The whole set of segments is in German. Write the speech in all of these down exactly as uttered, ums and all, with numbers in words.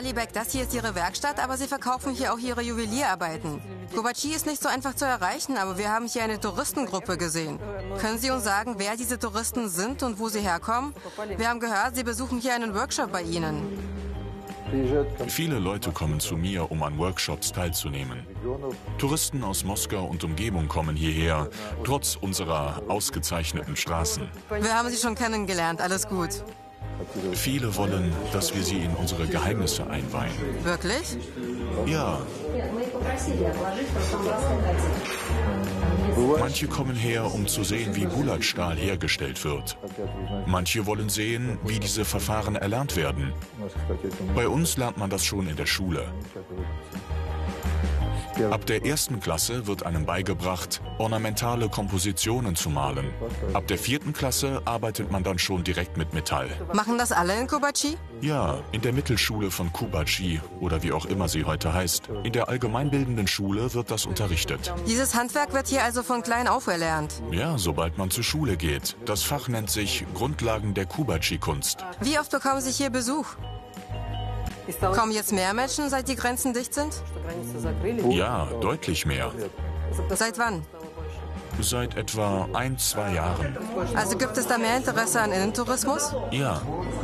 Alibek, das hier ist Ihre Werkstatt, aber Sie verkaufen hier auch Ihre Juwelierarbeiten. Kubachi ist nicht so einfach zu erreichen, aber wir haben hier eine Touristengruppe gesehen. Können Sie uns sagen, wer diese Touristen sind und wo sie herkommen? Wir haben gehört, Sie besuchen hier einen Workshop bei Ihnen. Viele Leute kommen zu mir, um an Workshops teilzunehmen. Touristen aus Moskau und Umgebung kommen hierher, trotz unserer ausgezeichneten Straßen. Wir haben Sie schon kennengelernt, alles gut. Viele wollen, dass wir sie in unsere Geheimnisse einweihen. Wirklich? Ja. Manche kommen her, um zu sehen, wie Bulatstahl hergestellt wird. Manche wollen sehen, wie diese Verfahren erlernt werden. Bei uns lernt man das schon in der Schule. Ab der ersten Klasse wird einem beigebracht, ornamentale Kompositionen zu malen. Ab der vierten Klasse arbeitet man dann schon direkt mit Metall. Machen das alle in Kubachi? Ja, in der Mittelschule von Kubachi oder wie auch immer sie heute heißt. In der allgemeinbildenden Schule wird das unterrichtet. Dieses Handwerk wird hier also von klein auf erlernt? Ja, sobald man zur Schule geht. Das Fach nennt sich Grundlagen der Kubachi-Kunst. Wie oft bekommen Sie hier Besuch? Kommen jetzt mehr Menschen, seit die Grenzen dicht sind? Ja, deutlich mehr. Seit wann? Seit etwa ein, zwei Jahren. Also gibt es da mehr Interesse an Innentourismus? Ja.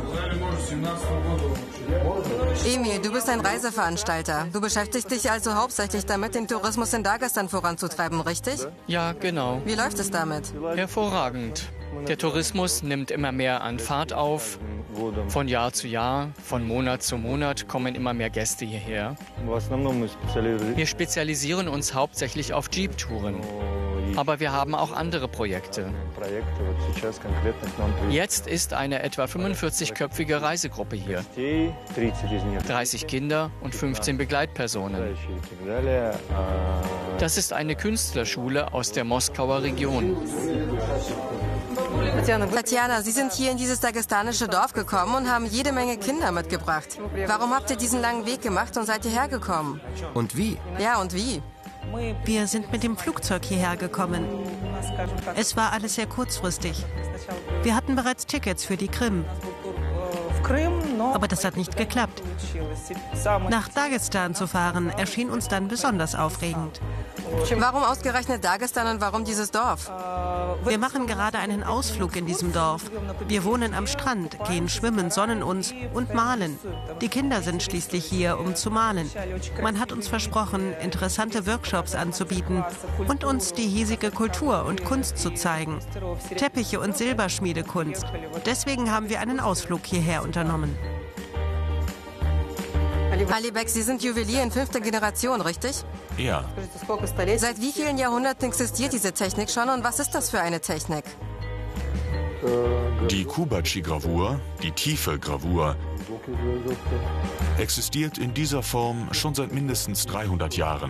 Emil, du bist ein Reiseveranstalter. Du beschäftigst dich also hauptsächlich damit, den Tourismus in Dagestan voranzutreiben, richtig? Ja, genau. Wie läuft es damit? Hervorragend. Der Tourismus nimmt immer mehr an Fahrt auf. Von Jahr zu Jahr, von Monat zu Monat kommen immer mehr Gäste hierher. Wir spezialisieren uns hauptsächlich auf Jeep-Touren. Aber wir haben auch andere Projekte. Jetzt ist eine etwa fünfundvierzigköpfige Reisegruppe hier. dreißig Kinder und fünfzehn Begleitpersonen. Das ist eine Künstlerschule aus der Moskauer Region. Tatjana, Sie sind hier in dieses dagestanische Dorf gekommen und haben jede Menge Kinder mitgebracht. Warum habt ihr diesen langen Weg gemacht und seid hierher gekommen? Und wie? Ja, und wie? Wir sind mit dem Flugzeug hierher gekommen. Es war alles sehr kurzfristig. Wir hatten bereits Tickets für die Krim. Aber das hat nicht geklappt. Nach Dagestan zu fahren, erschien uns dann besonders aufregend. Warum ausgerechnet Dagestan und warum dieses Dorf? Wir machen gerade einen Ausflug in diesem Dorf. Wir wohnen am Strand, gehen schwimmen, sonnen uns und malen. Die Kinder sind schließlich hier, um zu malen. Man hat uns versprochen, interessante Workshops anzubieten und uns die hiesige Kultur und Kunst zu zeigen. Teppiche und Silberschmiedekunst. Deswegen haben wir einen Ausflug hierher unternommen. Alibek, Sie sind Juwelier in fünfter Generation, richtig? Ja. Seit wie vielen Jahrhunderten existiert diese Technik schon und was ist das für eine Technik? Die Kubachi-Gravur, die tiefe Gravur, existiert in dieser Form schon seit mindestens dreihundert Jahren.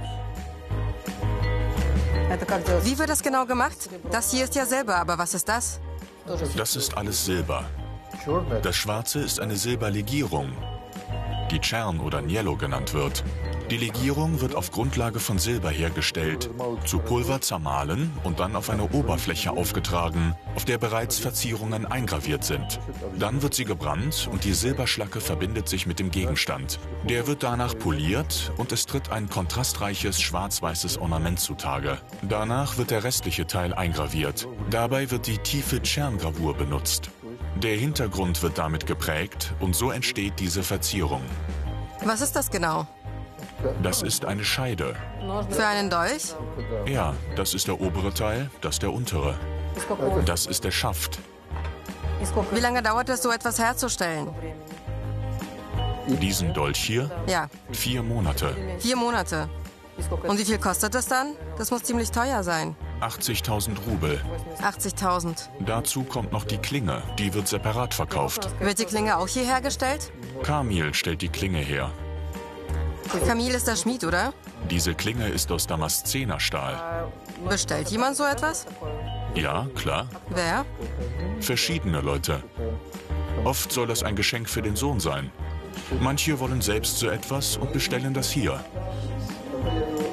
Wie wird das genau gemacht? Das hier ist ja Silber, aber was ist das? Das ist alles Silber. Das Schwarze ist eine Silberlegierung, die Czern oder Niello genannt wird. Die Legierung wird auf Grundlage von Silber hergestellt, zu Pulver zermahlen und dann auf eine Oberfläche aufgetragen, auf der bereits Verzierungen eingraviert sind. Dann wird sie gebrannt und die Silberschlacke verbindet sich mit dem Gegenstand. Der wird danach poliert und es tritt ein kontrastreiches schwarz-weißes Ornament zutage. Danach wird der restliche Teil eingraviert. Dabei wird die tiefe Czerngravur benutzt. Der Hintergrund wird damit geprägt und so entsteht diese Verzierung. Was ist das genau? Das ist eine Scheide. Für einen Dolch? Ja, das ist der obere Teil, das der untere. Das ist der Schaft. Wie lange dauert es, so etwas herzustellen? Diesen Dolch hier? Ja. Vier Monate. Vier Monate. Und wie viel kostet das dann? Das muss ziemlich teuer sein. achtzigtausend Rubel. achtzigtausend. Dazu kommt noch die Klinge, die wird separat verkauft. Wird die Klinge auch hier hergestellt? Kamil stellt die Klinge her. Kamil ist der Schmied, oder? Diese Klinge ist aus Damaszenerstahl. Bestellt jemand so etwas? Ja, klar. Wer? Verschiedene Leute. Oft soll das ein Geschenk für den Sohn sein. Manche wollen selbst so etwas und bestellen das hier.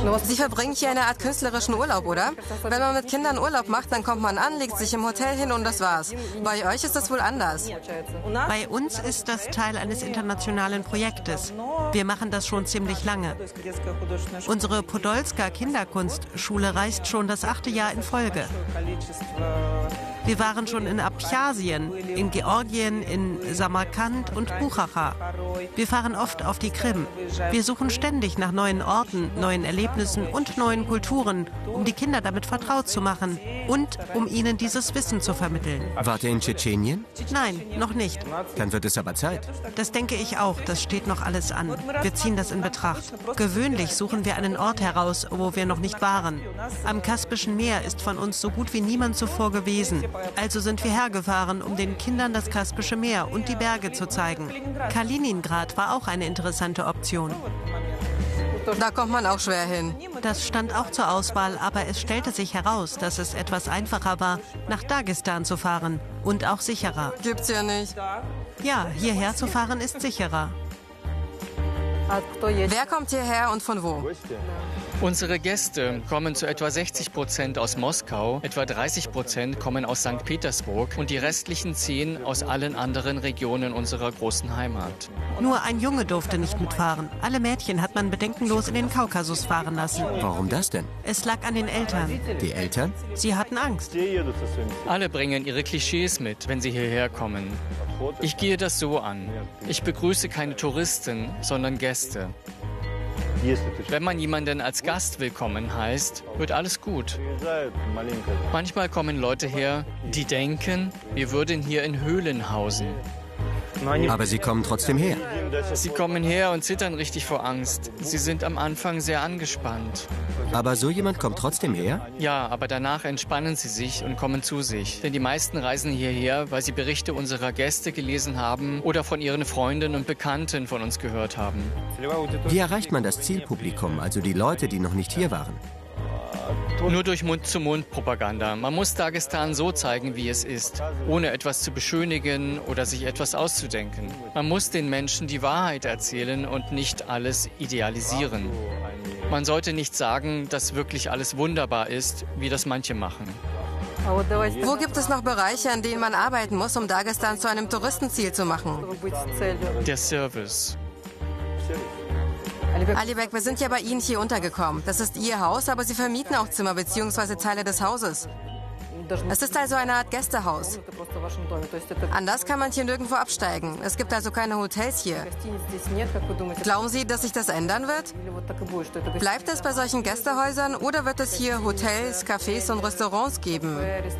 Sie verbringen hier eine Art künstlerischen Urlaub, oder? Wenn man mit Kindern Urlaub macht, dann kommt man an, legt sich im Hotel hin und das war's. Bei euch ist das wohl anders. Bei uns ist das Teil eines internationalen Projektes. Wir machen das schon ziemlich lange. Unsere Podolska Kinderkunstschule reist schon das achte Jahr in Folge. Wir waren schon in Abchasien, in Georgien, in Samarkand und Buchacha. Wir fahren oft auf die Krim. Wir suchen ständig nach neuen Orten, neuen Erlebnissen und neuen Kulturen, um die Kinder damit vertraut zu machen und um ihnen dieses Wissen zu vermitteln. Wart ihr in Tschetschenien? Nein, noch nicht. Dann wird es aber Zeit. Das denke ich auch. Das steht noch alles an. Wir ziehen das in Betracht. Gewöhnlich suchen wir einen Ort heraus, wo wir noch nicht waren. Am Kaspischen Meer ist von uns so gut wie niemand zuvor gewesen. Also sind wir hergefahren, um den Kindern das Kaspische Meer und die Berge zu zeigen. Kaliningrad war auch eine interessante Option. Da kommt man auch schwer hin. Das stand auch zur Auswahl, aber es stellte sich heraus, dass es etwas einfacher war, nach Dagestan zu fahren und auch sicherer. Gibt's ja nicht. Ja, hierher zu fahren ist sicherer. Wer kommt hierher und von wo? Unsere Gäste kommen zu etwa sechzig Prozent aus Moskau, etwa dreißig Prozent kommen aus Sankt Petersburg und die restlichen zehn aus allen anderen Regionen unserer großen Heimat. Nur ein Junge durfte nicht mitfahren. Alle Mädchen hat man bedenkenlos in den Kaukasus fahren lassen. Warum das denn? Es lag an den Eltern. Die Eltern? Sie hatten Angst. Alle bringen ihre Klischees mit, wenn sie hierher kommen. Ich gehe das so an. Ich begrüße keine Touristen, sondern Gäste. Wenn man jemanden als Gast willkommen heißt, wird alles gut. Manchmal kommen Leute her, die denken, wir würden hier in Höhlen hausen. Aber sie kommen trotzdem her. Sie kommen her und zittern richtig vor Angst. Sie sind am Anfang sehr angespannt. Aber so jemand kommt trotzdem her? Ja, aber danach entspannen sie sich und kommen zu sich. Denn die meisten reisen hierher, weil sie Berichte unserer Gäste gelesen haben oder von ihren Freunden und Bekannten von uns gehört haben. Wie erreicht man das Zielpublikum, also die Leute, die noch nicht hier waren? Nur durch Mund-zu-Mund-Propaganda. Man muss Dagestan so zeigen, wie es ist, ohne etwas zu beschönigen oder sich etwas auszudenken. Man muss den Menschen die Wahrheit erzählen und nicht alles idealisieren. Man sollte nicht sagen, dass wirklich alles wunderbar ist, wie das manche machen. Wo gibt es noch Bereiche, an denen man arbeiten muss, um Dagestan zu einem Touristenziel zu machen? Der Service. Alibek, wir sind ja bei Ihnen hier untergekommen. Das ist Ihr Haus, aber Sie vermieten auch Zimmer bzw. Teile des Hauses. Es ist also eine Art Gästehaus. Anders kann man hier nirgendwo absteigen. Es gibt also keine Hotels hier. Glauben Sie, dass sich das ändern wird? Bleibt es bei solchen Gästehäusern oder wird es hier Hotels, Cafés und Restaurants geben?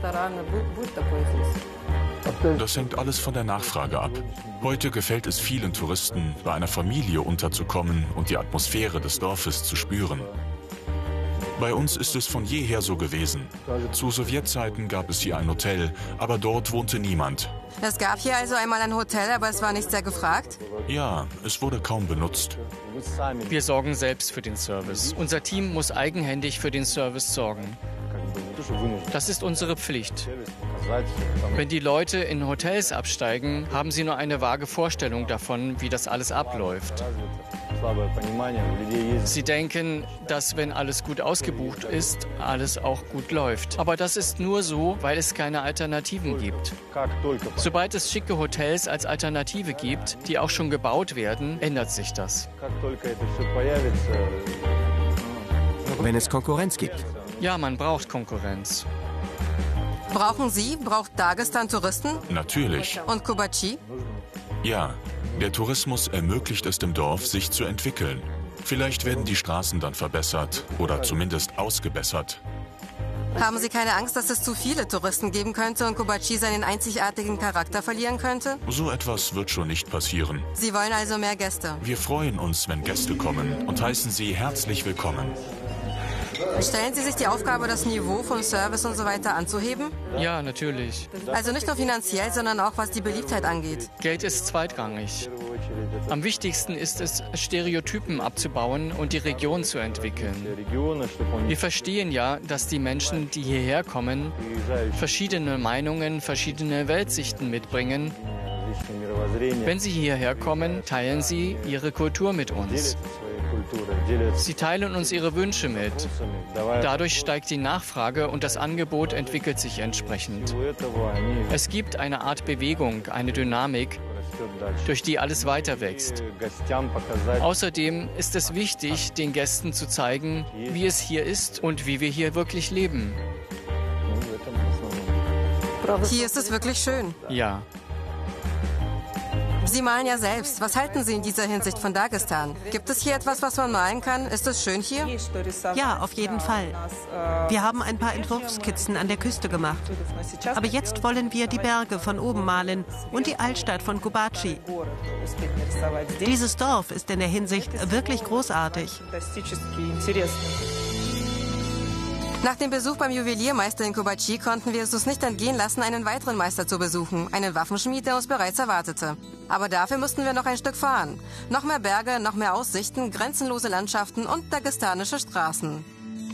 Das hängt alles von der Nachfrage ab. Heute gefällt es vielen Touristen, bei einer Familie unterzukommen und die Atmosphäre des Dorfes zu spüren. Bei uns ist es von jeher so gewesen. Zu Sowjetzeiten gab es hier ein Hotel, aber dort wohnte niemand. Es gab hier also einmal ein Hotel, aber es war nicht sehr gefragt? Ja, es wurde kaum benutzt. Wir sorgen selbst für den Service. Unser Team muss eigenhändig für den Service sorgen. Das ist unsere Pflicht. Wenn die Leute in Hotels absteigen, haben sie nur eine vage Vorstellung davon, wie das alles abläuft. Sie denken, dass wenn alles gut ausgebucht ist, alles auch gut läuft. Aber das ist nur so, weil es keine Alternativen gibt. Sobald es schicke Hotels als Alternative gibt, die auch schon gebaut werden, ändert sich das. Wenn es Konkurrenz gibt. Ja, man braucht Konkurrenz. Brauchen Sie, braucht Dagestan Touristen? Natürlich. Und Kubachi? Ja, der Tourismus ermöglicht es dem Dorf, sich zu entwickeln. Vielleicht werden die Straßen dann verbessert oder zumindest ausgebessert. Haben Sie keine Angst, dass es zu viele Touristen geben könnte und Kubachi seinen einzigartigen Charakter verlieren könnte? So etwas wird schon nicht passieren. Sie wollen also mehr Gäste? Wir freuen uns, wenn Gäste kommen und heißen sie herzlich willkommen. Stellen Sie sich die Aufgabe, das Niveau von Service und so weiter anzuheben? Ja, natürlich. Also nicht nur finanziell, sondern auch was die Beliebtheit angeht. Geld ist zweitrangig. Am wichtigsten ist es, Stereotypen abzubauen und die Region zu entwickeln. Wir verstehen ja, dass die Menschen, die hierher kommen, verschiedene Meinungen, verschiedene Weltsichten mitbringen. Wenn sie hierher kommen, teilen sie ihre Kultur mit uns. Sie teilen uns ihre Wünsche mit. Dadurch steigt die Nachfrage und das Angebot entwickelt sich entsprechend. Es gibt eine Art Bewegung, eine Dynamik, durch die alles weiter wächst. Außerdem ist es wichtig, den Gästen zu zeigen, wie es hier ist und wie wir hier wirklich leben. Hier ist es wirklich schön. Ja. Sie malen ja selbst. Was halten Sie in dieser Hinsicht von Dagestan? Gibt es hier etwas, was man malen kann? Ist es schön hier? Ja, auf jeden Fall. Wir haben ein paar Entwurfskizzen an der Küste gemacht. Aber jetzt wollen wir die Berge von oben malen und die Altstadt von Kubaci. Dieses Dorf ist in der Hinsicht wirklich großartig. Nach dem Besuch beim Juweliermeister in Kubaci konnten wir es uns nicht entgehen lassen, einen weiteren Meister zu besuchen, einen Waffenschmied, der uns bereits erwartete. Aber dafür mussten wir noch ein Stück fahren. Noch mehr Berge, noch mehr Aussichten, grenzenlose Landschaften und dagestanische Straßen.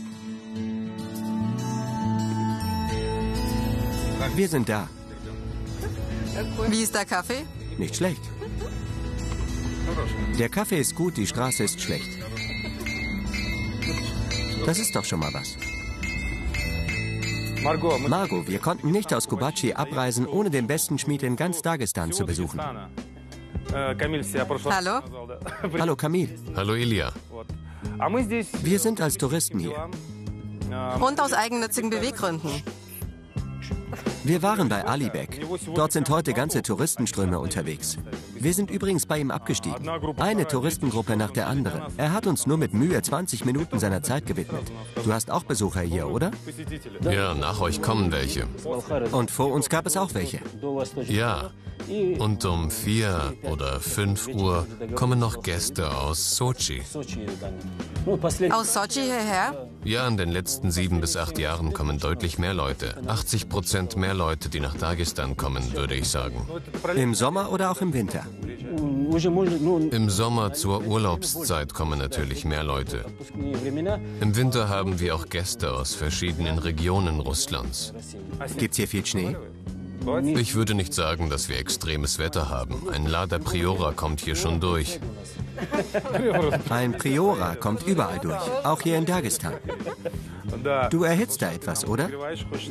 Wir sind da. Wie ist der Kaffee? Nicht schlecht. Der Kaffee ist gut, die Straße ist schlecht. Das ist doch schon mal was. Margot, wir konnten nicht aus Kubaci abreisen, ohne den besten Schmied in ganz Dagestan zu besuchen. Hallo? Hallo Camille. Hallo Ilya. Wir sind als Touristen hier. Und aus eigennützigen Beweggründen. Wir waren bei Alibek. Dort sind heute ganze Touristenströme unterwegs. Wir sind übrigens bei ihm abgestiegen. Eine Touristengruppe nach der anderen. Er hat uns nur mit Mühe zwanzig Minuten seiner Zeit gewidmet. Du hast auch Besucher hier, oder? Ja, nach euch kommen welche. Und vor uns gab es auch welche. Ja. Und um vier oder fünf Uhr kommen noch Gäste aus Sochi. Aus Sochi hierher? Ja, in den letzten sieben bis acht Jahren kommen deutlich mehr Leute. achtzig Prozent mehr Leute, die nach Dagestan kommen, würde ich sagen. Im Sommer oder auch im Winter? Im Sommer zur Urlaubszeit kommen natürlich mehr Leute. Im Winter haben wir auch Gäste aus verschiedenen Regionen Russlands. Gibt's hier viel Schnee? Ich würde nicht sagen, dass wir extremes Wetter haben. Ein Lada Priora kommt hier schon durch. Ein Priora kommt überall durch, auch hier in Dagestan. Du erhitzt da etwas, oder?